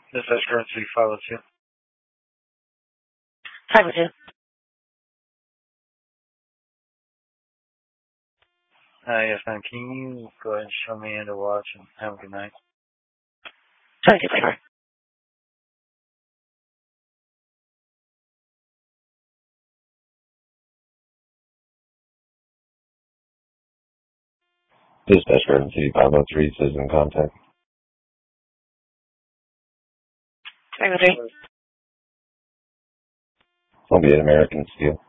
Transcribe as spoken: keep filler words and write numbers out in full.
Dispatch currency five oh two. five oh two. Uh, yes, ma'am. Can you go ahead and show me into watch and have a good night? twenty-two point four. Dispatch currency five oh three, citizen contact. five oh three. I'll be at American Steel.